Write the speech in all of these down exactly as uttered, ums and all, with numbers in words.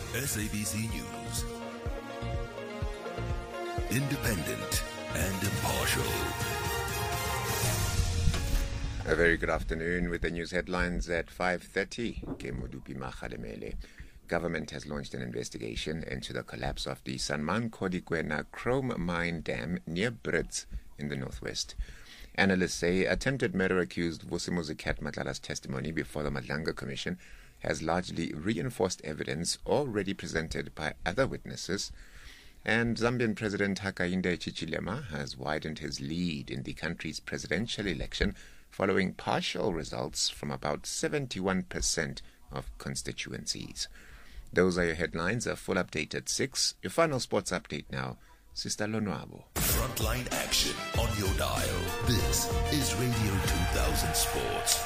S A B C News. Independent and impartial. A very good afternoon with the news headlines at five thirty. Kemudupi Makhalemele. Government has launched an investigation into the collapse of the Sanman Kodikwena Chrome Mine Dam near Brits in the northwest. Analysts say attempted murder accused Vusimuzi Kat Matlala's testimony before the Madlanga Commission has largely reinforced evidence already presented by other witnesses. And Zambian President Hakainde Hichilema has widened his lead in the country's presidential election following partial results from about seventy-one percent of constituencies. Those are your headlines. A full update at six. Your final sports update now. Sister Lonwabo. Frontline action on your dial. This is Radio two thousand Sports.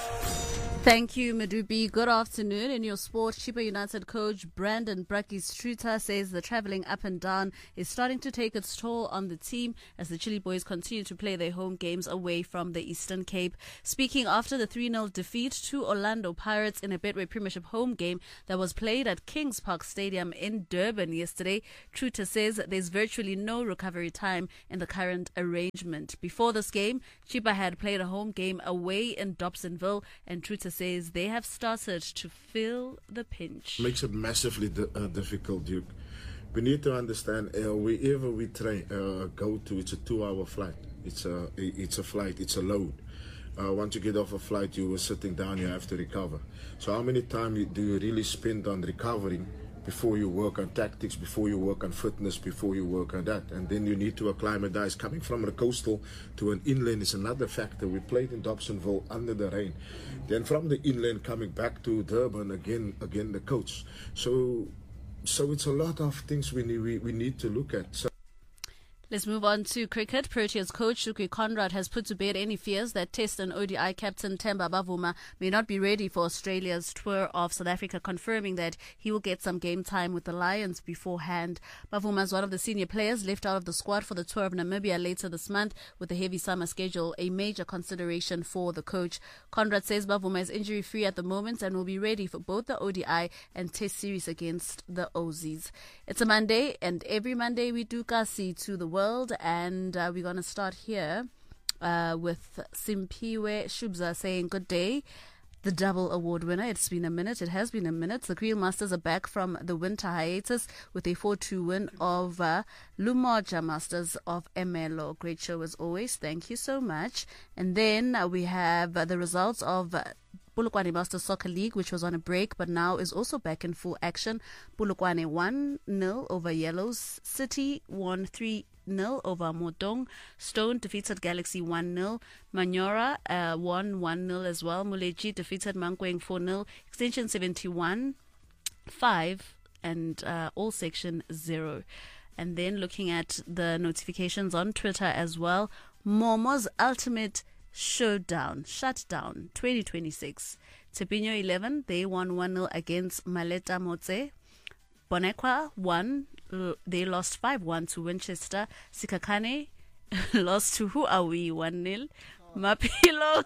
Thank you, Medupi. Good afternoon. In your sport, Chippa United coach Brandon Braki-Struter says the travelling up and down is starting to take its toll on the team as the Chile boys continue to play their home games away from the Eastern Cape. Speaking after the three nil defeat to Orlando Pirates in a Betway Premiership home game that was played at Kings Park Stadium in Durban yesterday, Struter says there's virtually no recovery time in the current arrangement. Before this game, Chippa had played a home game away in Dobsonville, and Struter says they have started to feel the pinch. Makes it massively di- uh, difficult, Duke. We need to understand, uh, wherever we train, uh, go to, it's a two-hour flight. It's a, it's a flight, it's a load. Uh, once you get off a flight, you are sitting down, you have to recover. So how many time do you really spend on recovering before you work on tactics, before you work on fitness, before you work on that? And then you need to acclimatize. Coming from a coastal to an inland is another factor. We played in Dobsonville under the rain. Then from the inland coming back to Durban, again, again the coach. So so it's a lot of things we need, we, we need to look at. So Let's move on to cricket. Proteas coach Shukri Conrad has put to bed any fears that Test and O D I captain Themba Bavuma may not be ready for Australia's tour of South Africa, confirming that he will get some game time with the Lions beforehand. Bavuma is one of the senior players left out of the squad for the tour of Namibia later this month, with the heavy summer schedule a major consideration for the coach. Conrad says Bavuma is injury-free at the moment and will be ready for both the O D I and Test series against the Aussies. It's a Monday, and every Monday we do kasi to the world. World, and uh, we're going to start here uh, with Simpiwe Shubza saying good day. The double award winner. It's been a minute. It has been a minute. The Creel Masters are back from the winter hiatus with a four two win of uh, Lumoja Masters of Emelo. Great show as always. Thank you so much. And then uh, we have uh, the results of uh, Polokwane Masters Soccer League, which was on a break but now is also back in full action. Polokwane one nil over Yellows. City won three nil over Modong. Stone defeated Galaxy one nil. Manyora uh, won one nil as well. Muleji defeated Mankweng four nil. Extension seventy-one five and uh, all section zero. And then looking at the notifications on Twitter as well, Momo's ultimate showdown, shutdown twenty twenty-six. Tepinyo eleven, they won one nil against Maleta Motse. Bonekwa won, they lost five one to Winchester. Sikakane lost to Who Are We one nil. Mapilo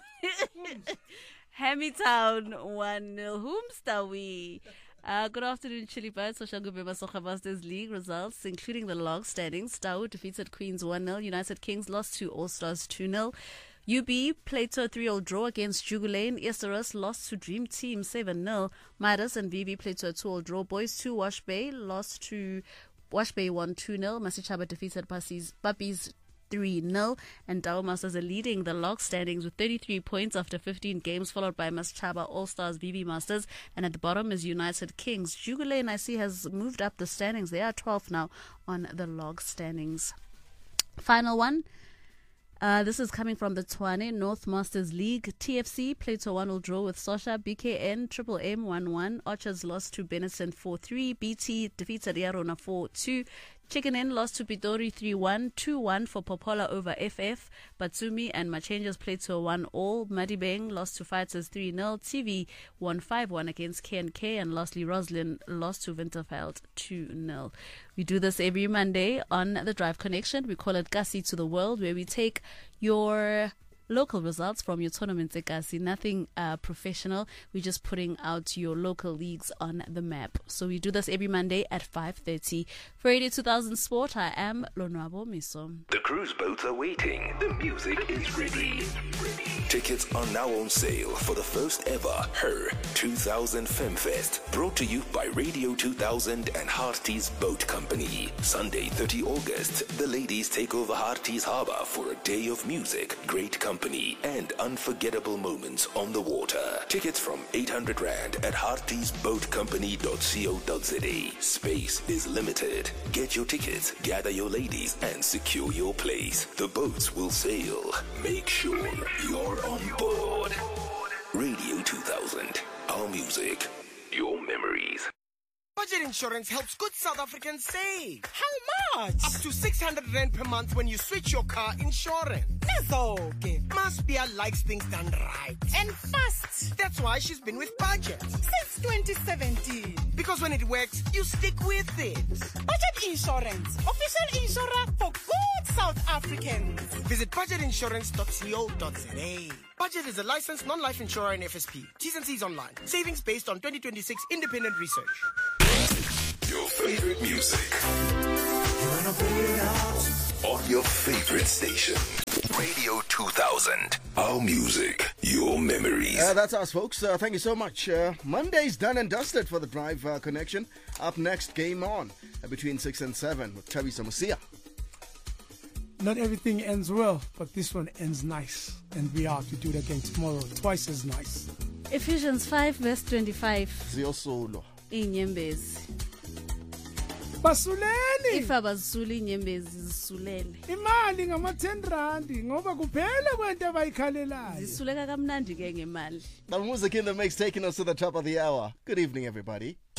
Hamitown one nil. Whomstawi. Uh, good afternoon, Chili Birds. Soshangubema Soka Masters League results, including the log standings. Tau defeated Queens one nil. United Kings lost to All Stars two nil. U B played to a three all draw against Jugulane. Esterus lost to Dream Team seven nil. Midas and V B played to a two all draw. Boys two Wash Bay lost to Wash Bay won two nil. Masichaba defeated Puppies, Puppies three nil. And Dow Masters are leading the log standings with thirty-three points after fifteen games, followed by Masichaba All Stars V B Masters. And at the bottom is United Kings. Jugulane, I see, has moved up the standings. They are twelfth now on the log standings. Final one. Uh, this is coming from the Tshwane North Masters League. T F C played to a one all draw with Sosha. B K N Triple M one one. Orchards lost to Benison four three. B T defeated Yarona four two. Chicken Inn lost to Pitori three one. two one for Popola over F F. Batsumi and Machangers played to a one all. Madibeng lost to Fighters three nil. T V won five one against K and K. And lastly, Roslyn lost to Winterfeld two nil. We do this every Monday on the Drive Connection. We call it Kasi to the World, where we take your local results from your tournaments, Ekasi. Nothing uh, professional. We're just putting out your local leagues on the map. So we do this every Monday at five thirty. For Radio two thousand Sport, I am Lonwabo Miso. The cruise boats are waiting. The music is ready. Tickets are now on sale for the first ever Her two thousand FemFest, brought to you by Radio two thousand and Hearties Boat Company. Sunday, thirtieth of August, the ladies take over Hearties Harbour for a day of music, great company, and unforgettable moments on the water. Tickets from eight hundred rand at hearties boat company dot co dot za. Space is limited. Get your tickets, gather your ladies, and secure your place. The boats will sail. Make sure you're on board. Radio two thousand. Our music. Your memories. Budget insurance helps good South Africans save. How much? Up to six hundred rand per month when you switch your car insurance. Nezoke. Maspia likes things done right. And fast. That's why she's been with Budget. Since twenty seventeen. Because when it works, you stick with it. Budget Insurance. Official insurer for good South Africans. Visit budget insurance dot co dot za. Budget is a licensed non-life insurer in F S P. T's and C's online. Savings based on twenty twenty-six independent research. Your favorite music. On your favorite station. Radio two thousand. Our music. Your memories. Uh, that's us, folks. Uh, thank you so much. Uh, Monday's done and dusted for the Drive uh, Connection. Up next, Game On uh, between six and seven with Thabiso Mosia. Not everything ends well, but this one ends nice. And we are to do it again tomorrow, twice as nice. Ephesians five verse twenty-five. Ziyosolo. Inyembezi. Basuleni! If abazisula inyembezi zisulele. Imali ngama-ten randi ngoba kuphela kwento abayikhalelayo. Zisuleka kamnandi ke ngemali. The music in the mix taking us to the top of the hour. Good evening, everybody.